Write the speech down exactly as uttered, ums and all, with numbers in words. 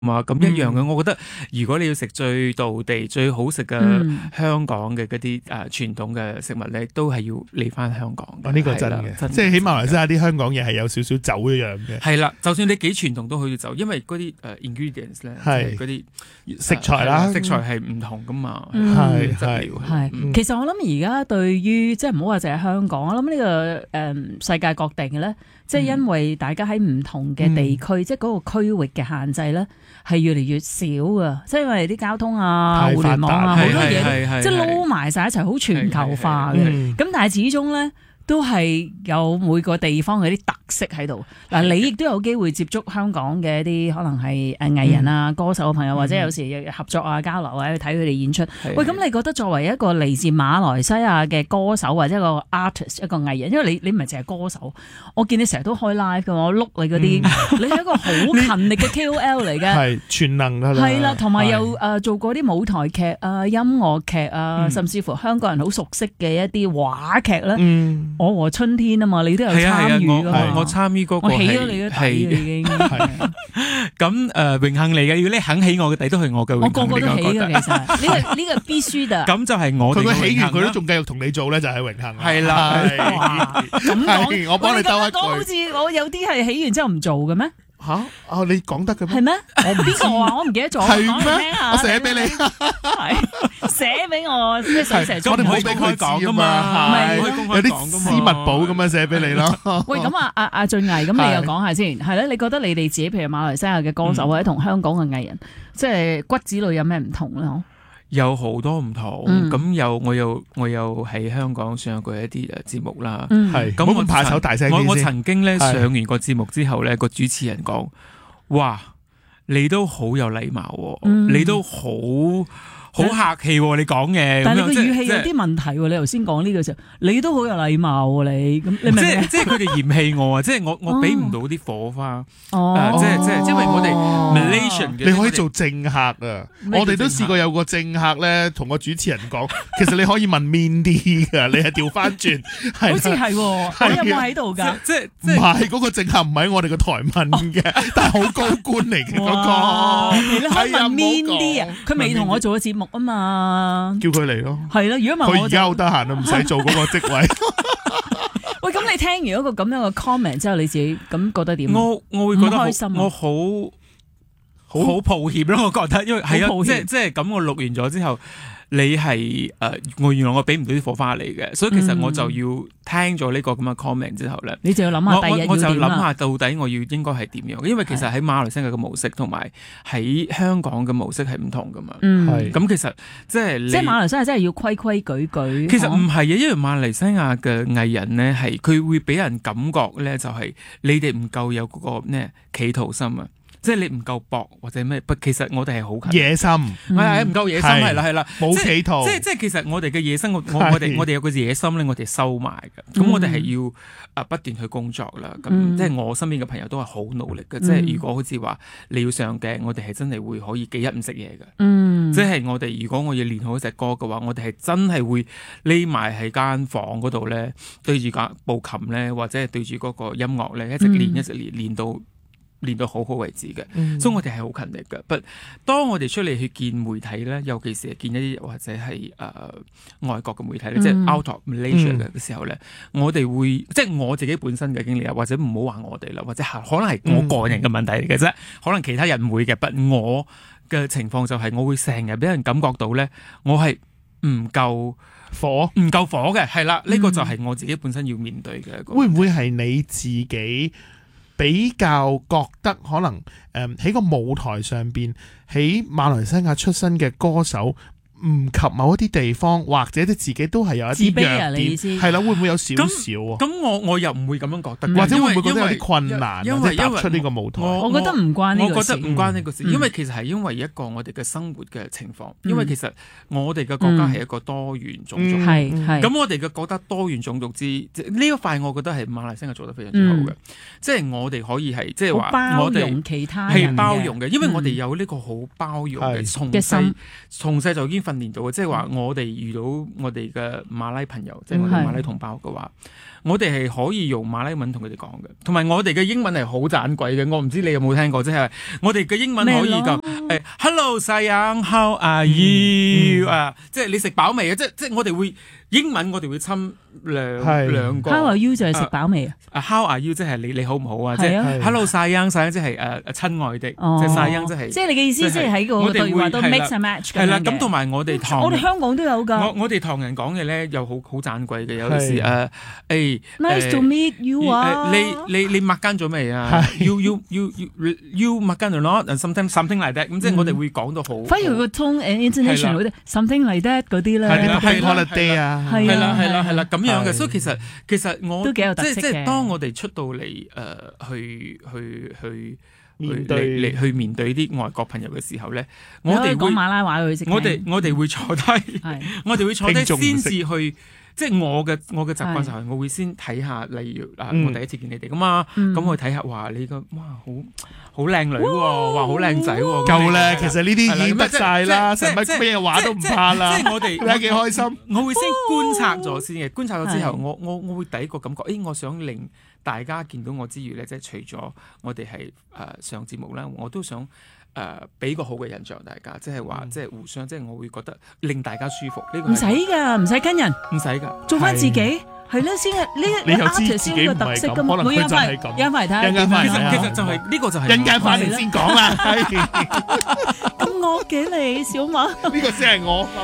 嘛，咁一樣嘅。我覺得如果你要食最道地、最好食嘅香港嘅嗰啲誒傳統嘅食物咧，都係要嚟翻香港嘅。 呢個真嘅，即係起馬來西亞啲香港嘢係有少少走一樣嘅。 係啦，就算你幾傳統都可以走，因為嗰啲誒 ingredients 咧，係嗰啲食材啦， 食材係唔同噶嘛。 係係係。其實我諗而家對於即係唔好話淨係香港，我諗呢個誒世界各地嘅咧，即係因為大家喺唔同嘅地區，即係嗰個區域嘅限制咧。係越嚟越少噶，即係因為啲交通啊、互聯網啊好多嘢，即係撈埋晒一齊，好全球化嘅。咁但係始終咧，都係有每個地方嘅啲特色喺度。嗱，你亦都有機會接觸香港嘅一啲可能係誒藝人啊、歌手嘅朋友，或者有時合作啊、交流啊，去睇佢哋演出。喂，咁你覺得作為一個嚟自馬來西亞嘅歌手或者一個 artist 一個藝人，因為你你唔係淨係歌手，我見你成日都開 live 嘅，我碌你嗰啲，你係一個好勤力嘅 K O L 嚟嘅， 係全能㗎啦。 係啦，同埋又誒做過啲舞台劇啊、音樂劇啊，甚至乎香港人好熟悉嘅一啲話劇咧。嗯，我和春天啊嘛，你都有參與㗎嘛。 我參與嗰個係， 我起咗你嘅底已經。 咁誒榮幸嚟嘅，如果你肯起我嘅底，都係我嘅榮幸。 我個個都起嘅，其實呢個呢個必須嘅。 咁就係我哋嘅榮幸。 佢起完佢都仲繼續同你做咧，就係榮幸。 係啦， 咁講， 我幫你兜一句。 好似我有啲係起完之後唔做嘅咩？ 吓啊！你講得嘅咩？ 係咩？我邊個啊？我唔記得咗。 係咩？我寫俾你， 係寫俾我，即係寫成。 我哋唔可以公開講噶嘛，係有啲私密簿咁樣寫俾你咯。 喂，咁啊，阿阿俊毅，咁你又講下先，係咧？你覺得你哋自己，譬如馬來西亞嘅歌手或者同香港嘅藝人，即係骨子裏有咩唔同咧？ 有好多唔同，咁、嗯、有我有我有喺香港上過一啲誒節目啦， 係咁、嗯、我拍手大聲啲先。 我我曾經咧上完個節目之後咧，個主持人講：哇，你都好有禮貌，嗯、你都好。好客氣喎，你講嘅， 但係你個語氣有啲問題喎。你頭先講呢個時候，你都好有禮貌喎，你咁你明唔明？ 即係佢哋嫌棄我啊！即係我我俾唔到啲火花，即係即係因為我哋 Malaysian 嘅， 你可以做政客啊！我哋都試過有個政客咧，同個主持人講，其實你可以問 mean 啲㗎，你係調翻轉， 好似係，我有冇喺度㗎？ 即係唔係嗰個政客唔喺我哋個台問嘅，但係好高官嚟嘅嗰個。 你可以問 mean 啲啊！佢未同我做咗節目。啊嘛， 叫佢嚟咯， 係咯。如果唔係， 佢而家好得閒啊，唔使做嗰個職位。 喂，咁你聽完一個咁樣嘅 comment 之後，你自己咁覺得點？ 我我會覺得開心、啊， 我好好抱歉咯。我覺得，因為係啊，即係即係咁，我錄完咗之後。你係誒，我、呃、原來我俾唔到啲火花嚟嘅，所以其實我就要聽咗呢個咁嘅 comment 之後咧， 你就要諗下第日要點啊。我就諗下到底我要應該係點樣，因為其實喺馬來西亞嘅模式同埋喺香港嘅模式係唔同噶嘛。係咁、嗯，其實即係即係馬來西亞真係要規規矩矩。 其實唔係嘅，因為馬來西亞嘅藝人咧係佢會俾人感覺咧就係你哋唔夠有嗰個咩企圖心啊。即係你唔夠搏或者咩？不，其實我哋係好野心， 係係唔夠野心，係啦係啦， 冇企圖。 即係即係其實我哋嘅野心，我我哋我哋有個野心咧，我哋收埋嘅。咁我哋係要啊不斷去工作啦。咁、嗯、即係我身邊嘅朋友都係好努力嘅。嗯、即係如果好似話你要上鏡，我哋係真係會可以幾日唔食嘢嘅。嗯、即係我哋如果我要練好一隻歌嘅話，我哋係真係會匿埋喺間房嗰度咧，對住架部琴咧，或者係對住嗰個音樂咧，一直練、嗯、一直練練到。練到好好為止嘅，嗯、所以我哋係好勤力嘅。不，當我哋出嚟去見媒體咧，尤其是係見一啲或者係誒、呃、外國嘅媒體咧，嗯、即係 out of Malaysia 嘅時候咧，嗯、我哋會即係我自己本身嘅經歷啊，或者唔好話我哋啦，或者可能係我個人嘅問題嚟嘅啫，嗯、可能其他人唔會嘅。不，我嘅情況就係我會成日俾人感覺到咧，我係唔夠火，唔夠火嘅，係啦，呢、呢個就係我自己本身要面對嘅。 會唔會係你自己？比較覺得可能誒喺個舞台上邊，喺馬來西亞出身嘅歌手唔及某一啲地方，或者你自己都係有一啲弱點，係啦，會唔會有少少啊？ 咁我我又唔會咁樣覺得， 或者會唔會覺得有啲困難， 因為踏出呢個舞台？ 我覺得唔關呢個事， 我覺得唔關呢個事，因為其實係因為一個我哋嘅生活嘅情況，因為其實我哋嘅國家係一個多元種族， 係係。 咁我哋嘅覺得多元種族之呢一塊，我覺得係馬來西亞做得非常之好嘅，即係我哋可以係即係話我哋其他係包容嘅，因為我哋有呢個好包容嘅，從細從細就已經訓練到嘅，即係話我哋遇到我哋嘅馬拉朋友，即係我哋馬拉同胞嘅話， 我哋係可以用馬來文同佢哋講嘅，同埋我哋嘅英文係好盞鬼嘅。我唔知你有冇聽過，即係我哋嘅英文可以講誒 Hello 細樣 How are you 啊、嗯，即係你食飽未啊？即即係我哋會英文我哋會侵兩兩個。 How are you 就係食飽未啊？ 啊 How are you 即係你你好唔好啊？即係係 Hello 細樣細樣即係誒誒親愛的，即係細樣即係。 即係你嘅意思，即係喺個對話都 mix and match 咁樣嘅。 係啦，咁同埋我哋唐我哋香港都有㗎。 我我哋唐人講嘅咧又好好盞鬼嘅，有時誒誒。 Nice to meet you 啊！ 你你你抹乾咗未啊 ？You you you you you 抹乾咗 not？Something something like that。咁即係我哋會講到好。 反而個 tone and intonation 嗰啲 something like that 嗰啲咧， 係啦係 holiday 啊， 係啦係啦係啦咁樣嘅。所以其實其實我都幾有特色嘅。 即係當我哋出到嚟誒去去去面對嚟去面對啲外國朋友嘅時候咧，我哋講馬拉話佢識聽。 我哋我哋會坐低，我哋會坐低先至去。即係我嘅我嘅習慣就係我會先睇下，例如啊，我第一次見你哋噶嘛，咁我睇下話你個哇好好靚女喎，哇好靚仔喎， 夠啦，其實呢啲已經得晒啦，使乜咩話都唔怕啦， 即係我哋睇幾開心。 我會先觀察咗先嘅，觀察咗之後，我我我會第一個感覺，誒，我想令大家見到我之餘咧，即係除咗我哋係誒上節目啦，我都想。誒俾個好嘅印象大家，即係話，即係互相，即係我會覺得令大家舒服。呢個唔使㗎，唔使跟人， 唔使㗎， 做翻自己係啦，先係呢你又知自己唔係咁，可能佢就係咁。 一陣翻嚟睇， 一陣翻嚟睇， 其實就係呢個就係一陣翻嚟先講啦。 咁惡嘅你小馬， 呢個先係我。